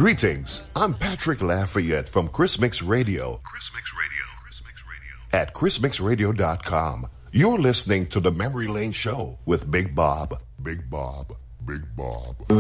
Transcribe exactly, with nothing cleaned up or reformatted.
Greetings, I'm Patrick Lafayette from Chris Mix Radio. Chris Mix Radio. Chris Mix Radio. At chris mix radio dot com. You're listening to the Memory Lane Show with Big Bob. Big Bob. Big Bob.